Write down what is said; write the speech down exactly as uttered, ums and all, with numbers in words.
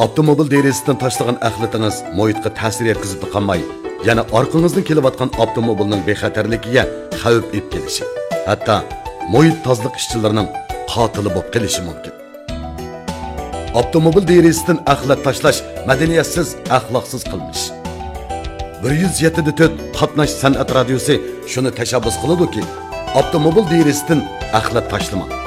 Avtomobil derazasidan tashlagan axlatingiz muhitga ta'sir yetkazib qolmay, yana orqangizdan kelayotgan avtomobilning bexatarligiga xavf olib kelishi, hatto muhit tozalik ishchilarining qotili bo'lib qolishi mumkin. Avtomobil derazasidan axlat tashlash madaniyatsiz, axloqsiz qilmish. bir yuz yetti nuqta to'rt qatnash san'at radiosi shuni tashabbus qiladi-ki, avtomobil derazasidan axlat tashlama.